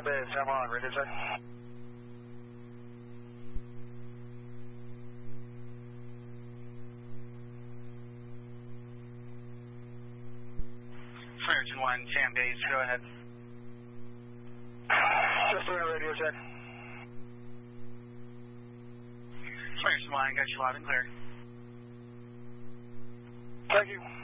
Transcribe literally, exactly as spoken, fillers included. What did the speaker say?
base, I'm on, radio check. American one, Sam base, go ahead. Just doing a radio check. American one, got you loud and clear. Thank you.